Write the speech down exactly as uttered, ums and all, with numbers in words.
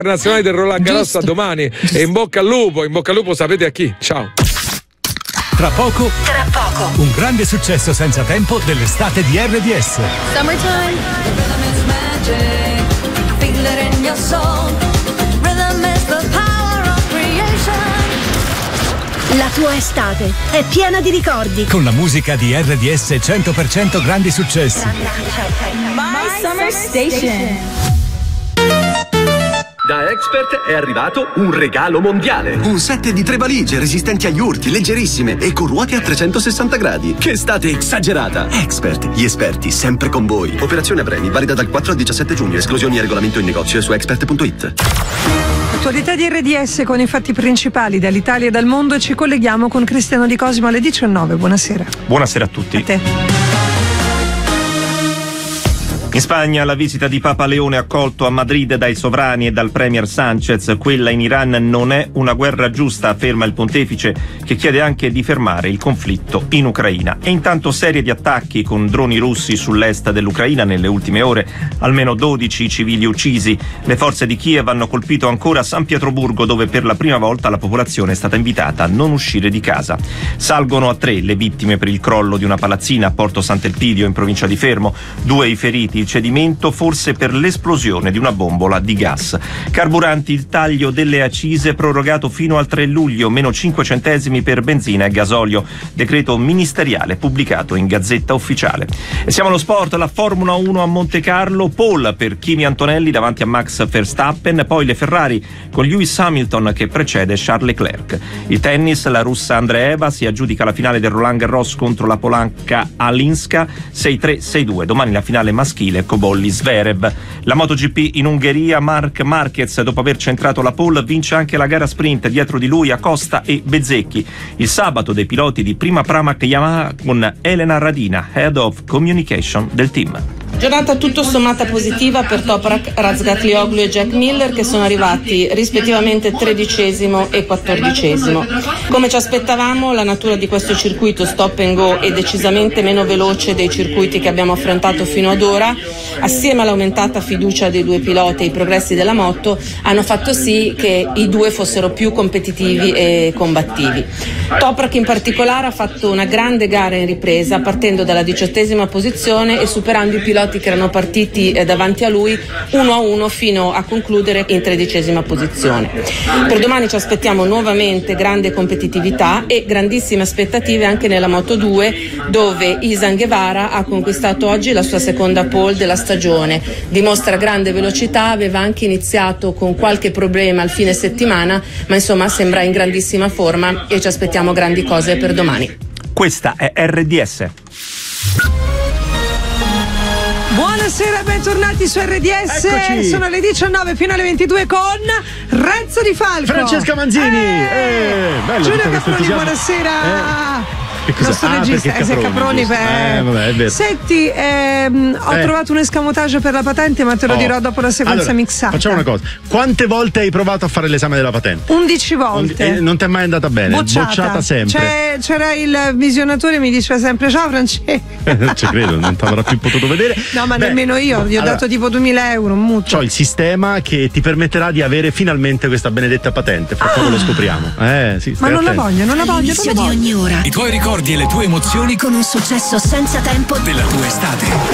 nazionale del Roland Garros a domani. E in bocca al lupo, in bocca al lupo sapete a chi. Ciao. Tra poco, Tra poco, un grande successo senza tempo dell'estate di R D S. Summertime. Rhythm is magic. Feel it in your soul. Rhythm is the power of creation. La tua estate è piena di ricordi. Con la musica di R D S cento per cento grandi successi. My Summer Station. Da Expert è arrivato un regalo mondiale. Un set di tre valigie resistenti agli urti, leggerissime e con ruote a trecentosessanta gradi. Che estate esagerata! Expert, gli esperti sempre con voi. Operazione a premi, valida dal quattro al diciassette giugno. Esclusioni e regolamento in negozio e su expert punto it. Attualità di R D S con i fatti principali dall'Italia e dal mondo, e ci colleghiamo con Cristiano Di Cosimo alle diciannove. Buonasera. Buonasera a tutti. A te. In Spagna la visita di Papa Leone accolto a Madrid dai sovrani e dal premier Sanchez. Quella in Iran non è una guerra giusta, afferma il pontefice, che chiede anche di fermare il conflitto in Ucraina. E intanto serie di attacchi con droni russi sull'est dell'Ucraina nelle ultime ore, almeno dodici civili uccisi. Le forze di Kiev hanno colpito ancora San Pietroburgo, dove per la prima volta la popolazione è stata invitata a non uscire di casa. Salgono a tre le vittime per il crollo di una palazzina a Porto Sant'Elpidio in provincia di Fermo, due i feriti, il cedimento forse per l'esplosione di una bombola di gas. Carburanti, il taglio delle accise prorogato fino al tre luglio, meno cinque centesimi per benzina e gasolio, decreto ministeriale pubblicato in Gazzetta Ufficiale. E siamo allo sport, la Formula uno a Monte Carlo, pole per Kimi Antonelli davanti a Max Verstappen, poi le Ferrari con Lewis Hamilton che precede Charles Leclerc. Il tennis, la russa Andreeva si aggiudica la finale del Roland Garros contro la polacca Alinska sei tre sei due. Domani la finale maschile Cobolli Zverev. La MotoGP in Ungheria, Marc Marquez dopo aver centrato la pole vince anche la gara sprint, dietro di lui Acosta e Bezzecchi. Il sabato dei piloti di Prima Pramac Yamaha con Elena Radina, Head of Communication del team. Giornata tutto sommata positiva per Toprak, Razgatlioglu e Jack Miller, che sono arrivati rispettivamente tredicesimo e quattordicesimo. Come ci aspettavamo, la natura di questo circuito stop and go è decisamente meno veloce dei circuiti che abbiamo affrontato fino ad ora. Assieme all'aumentata fiducia dei due piloti e i progressi della moto hanno fatto sì che i due fossero più competitivi e combattivi. Toprak in particolare ha fatto una grande gara in ripresa, partendo dalla diciottesima posizione e superando i piloti che erano partiti eh, davanti a lui uno a uno fino a concludere in tredicesima posizione. Per domani ci aspettiamo nuovamente grande competitività e grandissime aspettative anche nella Moto due, dove Izan Guevara ha conquistato oggi la sua seconda pole della stagione. Dimostra grande velocità, aveva anche iniziato con qualche problema al fine settimana, ma insomma sembra in grandissima forma e ci aspettiamo grandi cose per domani. Questa è R D S. Buonasera, bentornati su R D S. Eccoci. Sono le diciannove fino alle ventidue con Renzo Di Falco, Francesca Manzini, eh, eh, bello Giulio tutto questo Caproni, entusiasmo. buonasera. Eh. Che Il nostro ah, regista, perché eh, sei Caproni, giusto. beh. Eh, vabbè, è vero. Senti, ehm, ho Eh. trovato un escamotage per la patente, ma te lo Oh. dirò dopo la sequenza Allora, mixata. facciamo una cosa: quante volte hai provato a fare l'esame della patente? undici volte. E non ti è mai andata bene? Bocciata, sempre. C'è, c'era il visionatore, mi diceva sempre ciao Francesco. Ci credo, non ti avrà più potuto vedere. No, ma Beh, nemmeno io, gli ho allora, dato tipo duemila euro, un mutuo. c'ho il sistema che ti permetterà di avere finalmente questa benedetta patente. Fra poco lo scopriamo. Eh, sì, Ma stai non la attento. voglio, non la voglio, non All'inizio la di voglio. ogni ora, I tuoi ricordi e le tue emozioni con un successo senza tempo della tua estate.